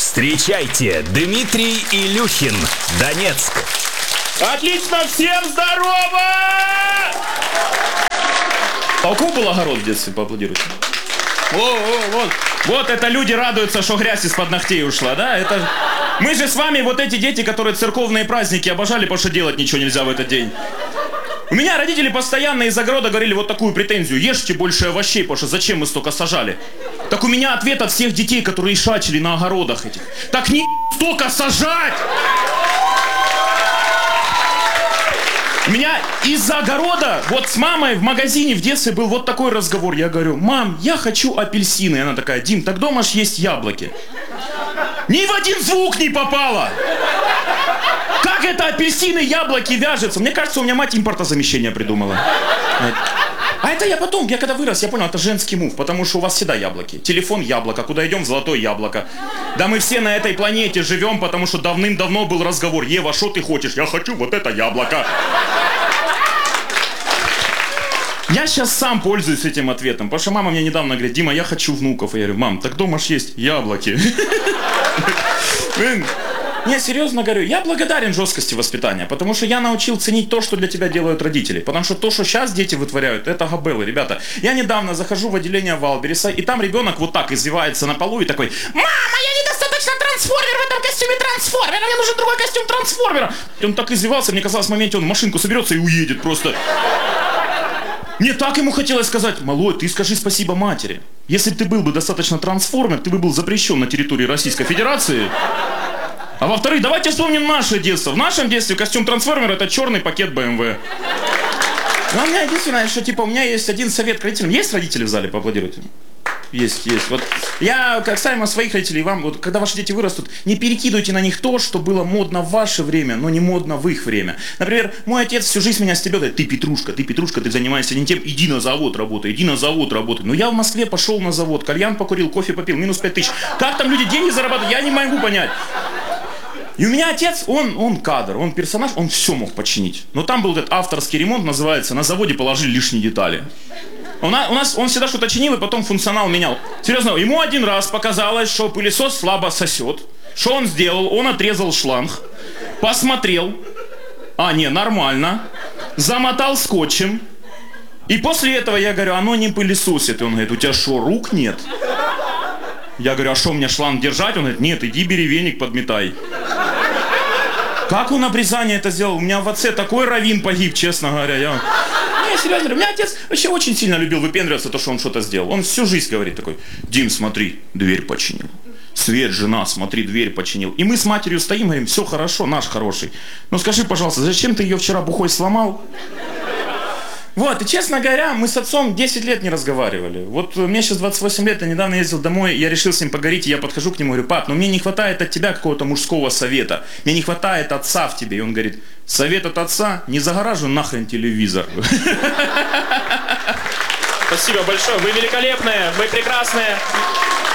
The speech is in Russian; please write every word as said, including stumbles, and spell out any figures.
Встречайте, Дмитрий Илюхин, Донецк. Отлично, всем здорово! А у кого был огород в детстве, поаплодируйте? О, о, вот. Вот это люди радуются, что грязь из-под ногтей ушла, да? Это... Мы же с вами вот эти дети, которые церковные праздники обожали, потому что делать ничего нельзя в этот день. У меня родители постоянно из огорода говорили вот такую претензию: ешьте больше овощей, потому что зачем мы столько сажали? Так у меня ответ от всех детей, которые шачили на огородах этих: так не столько сажать! У меня из-за огорода, вот с мамой в магазине в детстве был вот такой разговор. Я говорю: мам, я хочу апельсины. И она такая: Дим, так дома ж есть яблоки. Ни в один звук не попало! Как это апельсины, яблоки вяжется? Мне кажется, у меня мать импортозамещение придумала. А это я потом, я когда вырос, я понял, это женский мув, потому что у вас всегда яблоки. Телефон яблоко, куда идем, золотое яблоко. Да мы все на этой планете живем, потому что давным-давно был разговор: Ева, что ты хочешь? Я хочу вот это яблоко. Я сейчас сам пользуюсь этим ответом, потому что мама мне недавно говорит: Дима, я хочу внуков. И я говорю: мам, так дома ж есть яблоки. Не, серьезно говорю, я благодарен жесткости воспитания, потому что я научил ценить то, что для тебя делают родители. Потому что то, что сейчас дети вытворяют, это габелы, ребята. Я недавно захожу в отделение Валбериса, и там ребенок вот так извивается на полу и такой: мама, я недостаточно трансформер в этом костюме трансформера, мне нужен другой костюм трансформера. И он так извивался, мне казалось, в моменте он в машинку соберется и уедет просто. Мне так ему хотелось сказать: малой, ты скажи спасибо матери. Если бы ты был бы достаточно трансформер, ты бы был запрещен на территории Российской Федерации. А во-вторых, давайте вспомним наше детство. В нашем детстве костюм трансформера — это черный пакет бэ эм вэ. Но у меня единственное, что типа у меня есть один совет к родителям. Есть родители в зале? Поаплодируйте. Есть, есть. Вот я касаемо своих родителей, вам, вот когда ваши дети вырастут, не перекидывайте на них то, что было модно в ваше время, но не модно в их время. Например, мой отец всю жизнь меня стебет: говорит: ты Петрушка, ты Петрушка, ты занимаешься не тем, иди на завод работай, иди на завод работай. Но я в Москве пошел на завод, кальян покурил, кофе попил, минус пять тысяч. Как там люди деньги зарабатывают, я не могу понять. И у меня отец, он, он кадр, он персонаж, он все мог починить. Но там был этот авторский ремонт, называется, на заводе положили лишние детали. У нас, у нас он всегда что-то чинил и потом функционал менял. Серьезно, ему один раз показалось, что пылесос слабо сосет. Что он сделал? Он отрезал шланг, посмотрел. А, не, нормально. Замотал скотчем. И после этого я говорю: оно не пылесосит. И он говорит: у тебя что, рук нет? Я говорю: а что, мне шланг держать? Он говорит: нет, иди бери веник, подметай. Как он обрезание это сделал? У меня в отце такой раввин погиб, честно говоря. Я... Не, серьезно, у меня отец вообще очень сильно любил выпендриваться, то, что он что-то сделал. Он всю жизнь говорит такой: Дим, смотри, дверь починил. Свет, жена, смотри, дверь починил. И мы с матерью стоим, говорим: все хорошо, наш хороший. Но скажи, пожалуйста, зачем ты ее вчера бухой сломал? Вот, и честно говоря, мы с отцом десять лет не разговаривали. Вот мне сейчас двадцать восемь лет, я недавно ездил домой, я решил с ним поговорить, и я подхожу к нему и говорю: пап, ну мне не хватает от тебя какого-то мужского совета, мне не хватает отца в тебе. И он говорит: совет от отца: не загораживай нахрен телевизор. Спасибо большое, вы великолепные, вы прекрасные.